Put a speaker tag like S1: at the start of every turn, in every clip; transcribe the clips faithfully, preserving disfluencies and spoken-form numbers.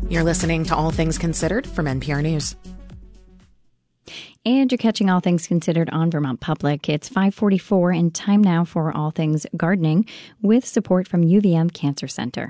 S1: You're listening to All Things Considered from N P R News.
S2: And you're catching All Things Considered on Vermont Public. It's five forty-four and time now for All Things Gardening with support from U V M Cancer Center.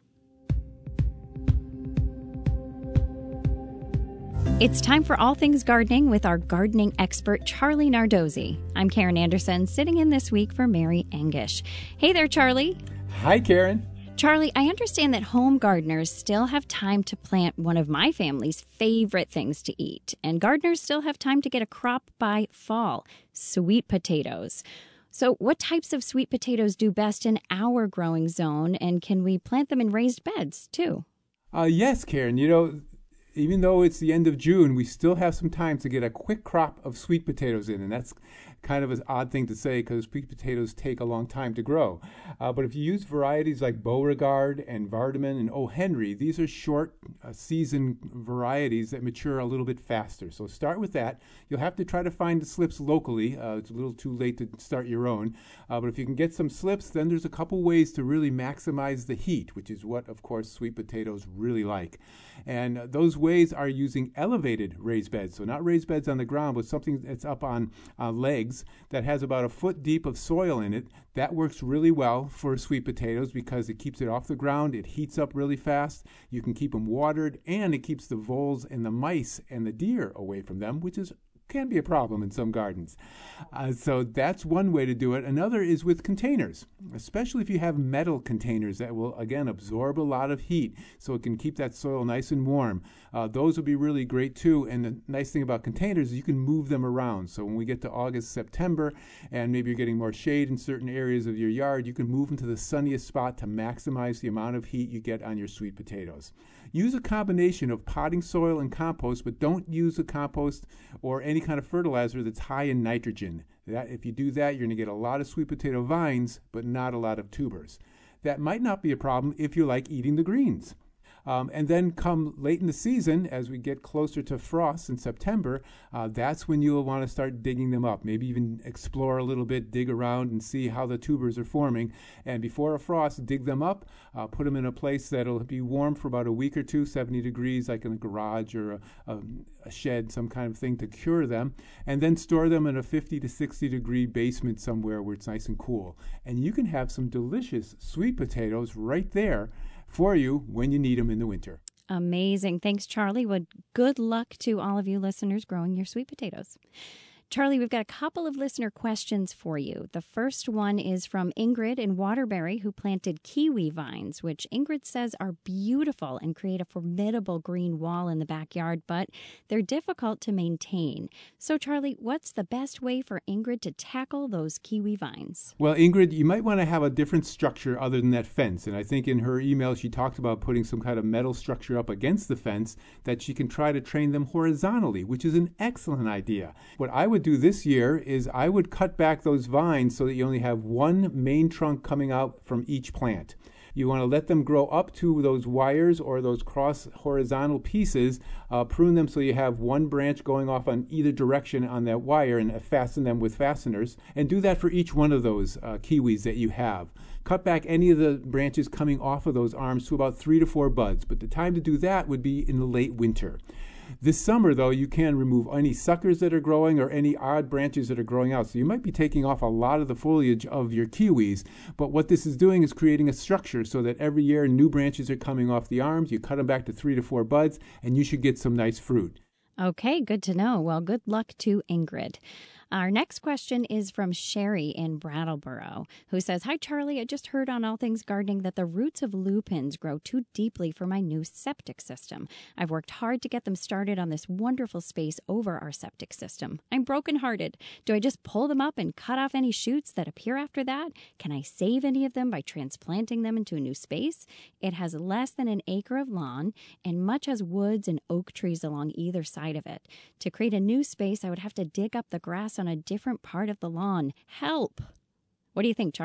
S2: It's time for All Things Gardening with our gardening expert, Charlie Nardozzi. I'm Karen Anderson, sitting in this week for Mary Engish. Hey there, Charlie.
S3: Hi, Karen.
S2: Charlie, I understand that home gardeners still have time to plant one of my family's favorite things to eat, and gardeners still have time to get a crop by fall, sweet potatoes. So what types of sweet potatoes do best in our growing zone, and can we plant them in raised beds, too?
S3: Uh, yes, Karen. You know, even though it's the end of June, we still have some time to get a quick crop of sweet potatoes in, and that's kind of an odd thing to say because sweet potatoes take a long time to grow. Uh, but if you use varieties like Beauregard and Vardaman and O. Henry, these are short uh, season varieties that mature a little bit faster. So start with that. You'll have to try to find the slips locally. Uh, it's a little too late to start your own. Uh, but if you can get some slips, then there's a couple ways to really maximize the heat, which is what, of course, sweet potatoes really like. And uh, those ways are using elevated raised beds. So not raised beds on the ground, but something that's up on uh, legs that has about a foot deep of soil in it. That works really well for sweet potatoes because it keeps it off the ground, it heats up really fast, you can keep them watered, and it keeps the voles and the mice and the deer away from them, which is can be a problem in some gardens. Uh, so that's one way to do it. Another is with containers, especially if you have metal containers that will, again, absorb a lot of heat so it can keep that soil nice and warm. Uh, those would be really great too. And the nice thing about containers is you can move them around. So when we get to August, September, and maybe you're getting more shade in certain areas of your yard, you can move them to the sunniest spot to maximize the amount of heat you get on your sweet potatoes. Use a combination of potting soil and compost, but don't use a compost or any kind of fertilizer that's high in nitrogen. That, if you do that, you're going to get a lot of sweet potato vines, but not a lot of tubers. That might not be a problem if you like eating the greens. Um, and then come late in the season, as we get closer to frost in September, uh, that's when you'll want to start digging them up. Maybe even explore a little bit, dig around and see how the tubers are forming. And before a frost, dig them up, uh, put them in a place that'll be warm for about a week or two, seventy degrees, like in a garage or a, a, a shed, some kind of thing to cure them. And then store them in a fifty to sixty degree basement somewhere where it's nice and cool. And you can have some delicious sweet potatoes right there for you when you need them in the winter.
S2: Amazing. Thanks, Charlie. Well, good luck to all of you listeners growing your sweet potatoes. Charlie, we've got a couple of listener questions for you. The first one is from Ingrid in Waterbury, who planted kiwi vines, which Ingrid says are beautiful and create a formidable green wall in the backyard, but they're difficult to maintain. So, Charlie, what's the best way for Ingrid to tackle those kiwi vines?
S3: Well, Ingrid, you might want to have a different structure other than that fence. And I think in her email, she talked about putting some kind of metal structure up against the fence that she can try to train them horizontally, which is an excellent idea. What I would do this year is I would cut back those vines so that you only have one main trunk coming out from each plant. You want to let them grow up to those wires or those cross horizontal pieces, uh, prune them so you have one branch going off on either direction on that wire and fasten them with fasteners. And do that for each one of those uh, kiwis that you have. Cut back any of the branches coming off of those arms to about three to four buds, but the time to do that would be in the late winter. This summer, though, you can remove any suckers that are growing or any odd branches that are growing out. So you might be taking off a lot of the foliage of your kiwis, but what this is doing is creating a structure so that every year new branches are coming off the arms. You cut them back to three to four buds, and you should get some nice fruit.
S2: Okay, good to know. Well, good luck to Ingrid. Our next question is from Sherry in Brattleboro, who says, "Hi, Charlie. I just heard on All Things Gardening that the roots of lupins grow too deeply for my new septic system. I've worked hard to get them started on this wonderful space over our septic system. I'm brokenhearted. Do I just pull them up and cut off any shoots that appear after that? Can I save any of them by transplanting them into a new space? It has less than an acre of lawn and much as woods and oak trees along either side of it. To create a new space, I would have to dig up the grass on a different part of the lawn. Help!" What do you think, Charlie?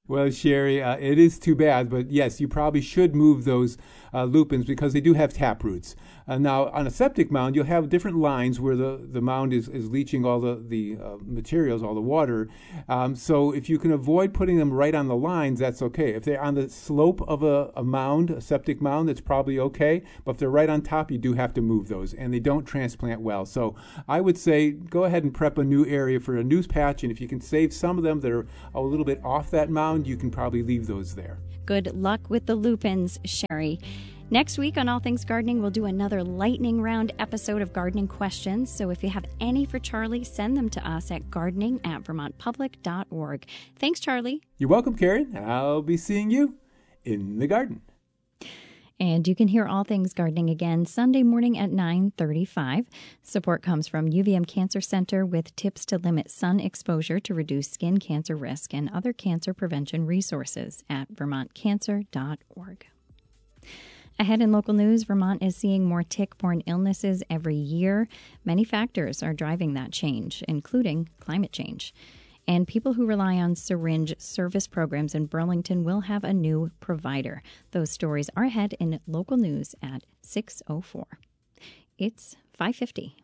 S3: Well, Sherry, uh, it is too bad, but yes, you probably should move those uh, lupins because they do have tap roots. Uh, now, on a septic mound, you'll have different lines where the, the mound is, is leaching all the, the uh, materials, all the water. Um, so if you can avoid putting them right on the lines, that's okay. If they're on the slope of a, a mound, a septic mound, that's probably okay. But if they're right on top, you do have to move those, and they don't transplant well. So I would say go ahead and prep a new area for a new patch, and if you can save some of them that are a little bit off that mound, you can probably leave those there.
S2: Good luck with the lupins, Sherry. Next week on All Things Gardening, we'll do another lightning round episode of Gardening Questions. So if you have any for Charlie, send them to us at gardening at vermont public dot org. Thanks, Charlie.
S3: You're welcome, Karen. I'll be seeing you in the garden.
S2: And you can hear All Things Gardening again Sunday morning at nine thirty-five. Support comes from U V M Cancer Center with tips to limit sun exposure to reduce skin cancer risk and other cancer prevention resources at vermont cancer dot org. Ahead in local news, Vermont is seeing more tick-borne illnesses every year. Many factors are driving that change, including climate change. And people who rely on syringe service programs in Burlington will have a new provider. Those stories are ahead in local news at six oh four. It's five fifty.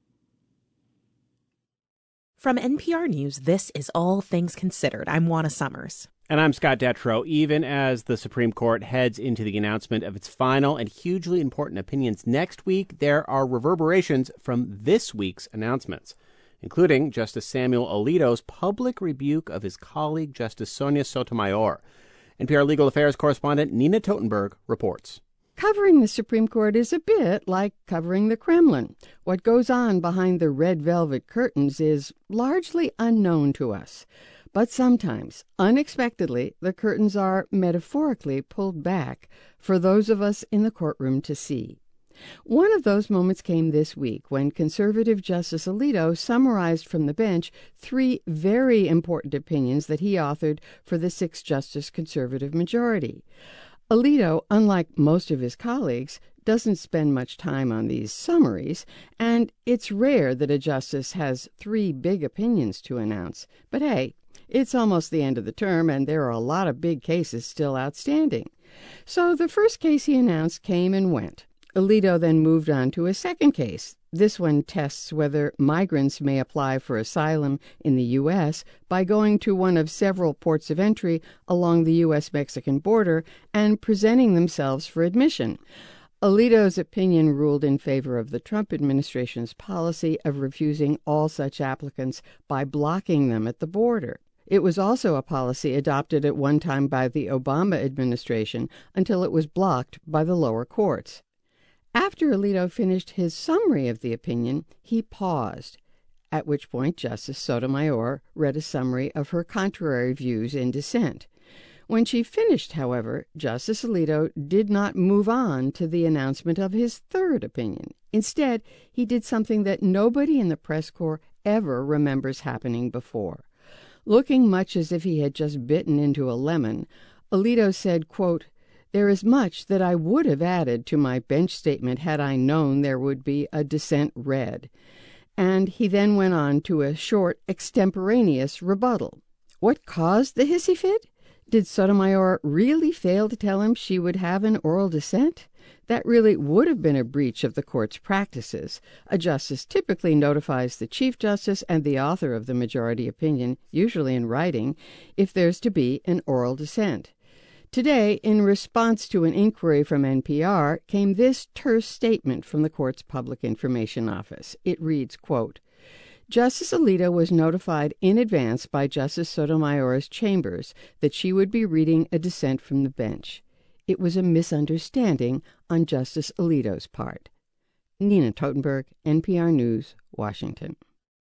S1: From N P R News, this is All Things Considered. I'm Juana Summers.
S4: And I'm Scott Detrow. Even as the Supreme Court heads into the announcement of its final and hugely important opinions next week, there are reverberations from this week's announcements, including Justice Samuel Alito's public rebuke of his colleague, Justice Sonia Sotomayor. N P R Legal Affairs correspondent Nina Totenberg reports.
S5: Covering the Supreme Court is a bit like covering the Kremlin. What goes on behind the red velvet curtains is largely unknown to us. But sometimes, unexpectedly, the curtains are metaphorically pulled back for those of us in the courtroom to see. One of those moments came this week when conservative Justice Alito summarized from the bench three very important opinions that he authored for the six-justice conservative majority. Alito, unlike most of his colleagues, doesn't spend much time on these summaries, and it's rare that a justice has three big opinions to announce. But hey, it's almost the end of the term, and there are a lot of big cases still outstanding. So the first case he announced came and went. Alito then moved on to a second case. This one tests whether migrants may apply for asylum in the U S by going to one of several ports of entry along the U S Mexican border and presenting themselves for admission. Alito's opinion ruled in favor of the Trump administration's policy of refusing all such applicants by blocking them at the border. It was also a policy adopted at one time by the Obama administration until it was blocked by the lower courts. After Alito finished his summary of the opinion, he paused, at which point Justice Sotomayor read a summary of her contrary views in dissent. When she finished, however, Justice Alito did not move on to the announcement of his third opinion. Instead, he did something that nobody in the press corps ever remembers happening before. Looking much as if he had just bitten into a lemon, Alito said, quote, "There is much that I would have added to my bench statement had I known there would be a dissent read." And he then went on to a short, extemporaneous rebuttal. What caused the hissy fit? Did Sotomayor really fail to tell him she would have an oral dissent? That really would have been a breach of the court's practices. A justice typically notifies the Chief Justice and the author of the majority opinion, usually in writing, if there's to be an oral dissent. Today, in response to an inquiry from N P R, came this terse statement from the court's Public Information Office. It reads, quote, "Justice Alito was notified in advance by Justice Sotomayor's chambers that she would be reading a dissent from the bench. It was a misunderstanding on Justice Alito's part." Nina Totenberg, N P R News, Washington.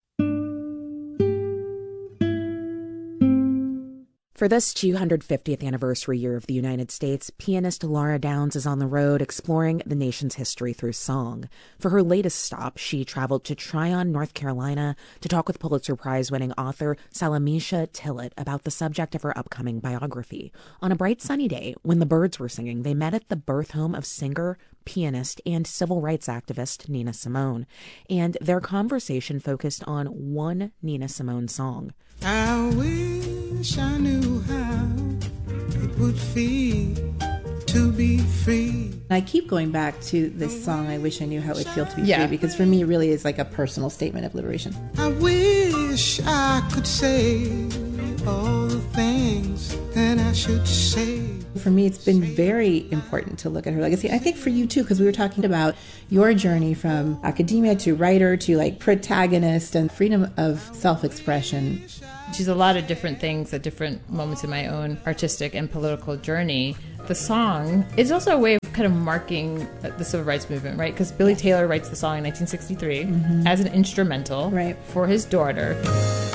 S1: For this two hundred fiftieth anniversary year of the United States, pianist Laura Downs is on the road exploring the nation's history through song. For her latest stop, she traveled to Tryon, North Carolina, to talk with Pulitzer Prize-winning author Salamisha Tillett about the subject of her upcoming biography. On a bright sunny day, when the birds were singing, they met at the birth home of singer, pianist, and civil rights activist Nina Simone, and their conversation focused on one Nina Simone song.
S6: I will wish I knew how it would feel to be free.
S7: I keep going back to this song, I Wish I Knew How It Would Feel to Be
S8: Yeah.
S7: Free, because for me it really is like a personal statement of liberation.
S6: I wish I could say all the things that I should say.
S7: For me, it's been very important to look at her legacy. I think for you too, because we were talking about your journey from academia to writer to like protagonist and freedom of self-expression.
S8: She's a lot of different things at different moments in my own artistic and political journey. The song is also a way of kind of marking the civil rights movement, right? Because Billy Taylor writes the song in nineteen sixty-three mm-hmm. as an instrumental
S7: right.
S8: for his daughter.